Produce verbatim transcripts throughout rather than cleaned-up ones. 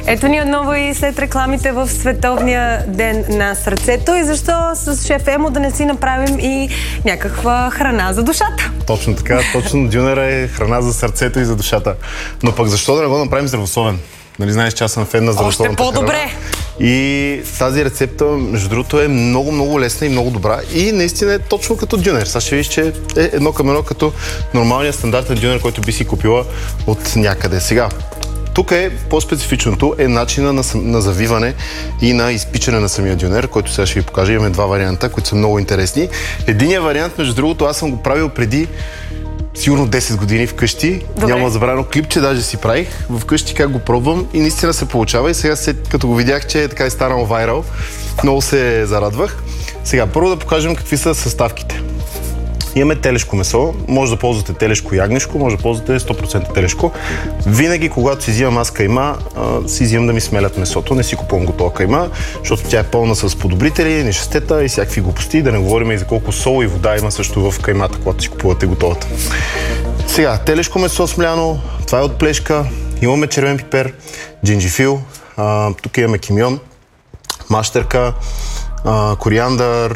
Ето ни отново и след рекламите в Световния ден на сърцето. И защо с шеф Емо да не си направим и някаква храна за душата? Точно така, точно дюнера е храна за сърцето и за душата. Но пък защо да не го направим здравословен? Нали знаеш, че аз съм фен на здравословната Още по-добре! Храна. И тази рецепта, между другото, е много, много лесна и много добра. И наистина е точно като дюнер. Сега ще видиш, че е едно към едно като нормалния стандартен дюнер, който би си купила от някъде. Сега, тук е по-специфичното е начина на, на завиване и на изпичане на самия дюнер, който сега ще ви покажа. Имаме два варианта, които са много интересни. Единият вариант, между другото, аз съм го правил преди сигурно десет години вкъщи. Добре. Няма забравено клипче, даже си правих вкъщи как го пробвам и наистина се получава. И сега, като го видях, че е така и станал вайрал, много се зарадвах. Сега, първо да покажем какви са съставките. Имаме телешко месо, може да ползвате телешко ягнешко, може да ползвате сто процента телешко. Винаги, когато си взимам аз кайма, си взимам да ми смелят месото, не си купувам готова кайма, защото тя е пълна с подобрители, нещастета и всякакви глупости, да не говорим и за колко сол и вода има също в каймата, когато си купувате готовата. Сега, телешко месо смляно, това е от плешка, имаме червен пипер, джинджифил, тук имаме кимион, мащерка, кориандър,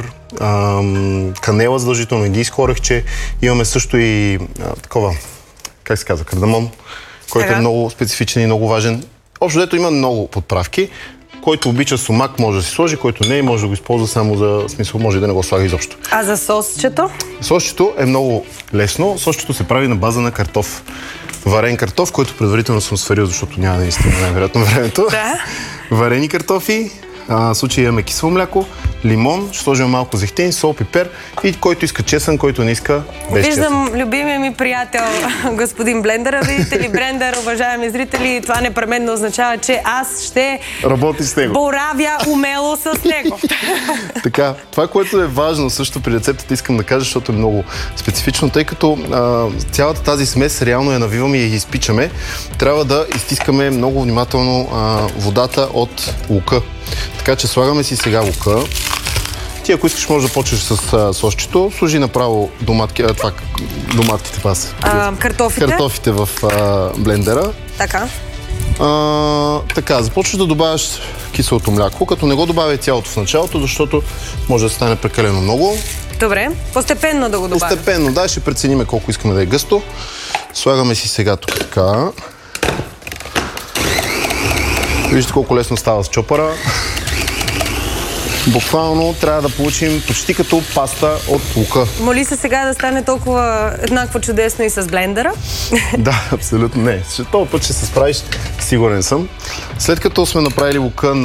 канела задължително, индийско орехче. Имаме също и а, такова, как се казва, кардамон, който ага. е много специфичен и много важен. Общо дето има много подправки. Който обича сумак може да си сложи, който не може да го използва само за смисъл, може да не го слага изобщо. А за сосчето? Сосчето е много лесно. Сосчето се прави на база на картоф. Варен картоф, който предварително съм сварил, защото няма наистина най-вероятно времето. Да. Варени картофи. В случай имаме кисело мляко, лимон, ще сложим малко зехтин, сол, пипер и който иска чесън, който не иска без чесън. Виждам любимия ми приятел, господин Блендера. Видите ли, Блендер, уважаеми зрители, това непременно означава, че аз ще работи с него. Боравя умело с него. Така, това, което е важно също при рецептата, искам да кажа, защото е много специфично, тъй като а, цялата тази смес реално я навиваме и я изпичаме, трябва да изтискаме много внимателно а, водата от лука. Така че слагаме си сега лука. Ти, ако искаш, може да почнеш с а, сосчето. Сложи направо доматки, а, това, доматките пас. А, картофите? Картофите в а, блендера. Така. А, така, започваш да добавяш киселото мляко, като не го добавяй цялото в началото, защото може да стане прекалено много. Добре, постепенно да го добавим. Постепенно, да, ще прецениме колко искаме да е гъсто. Слагаме си сега тук така. Вижте колко лесно става с чопъра. Буквално трябва да получим почти като паста от лука. Моли се сега да стане толкова еднакво чудесно и с блендера? Да, абсолютно не. Този път ще се справиш, сигурен съм. След като сме направили лука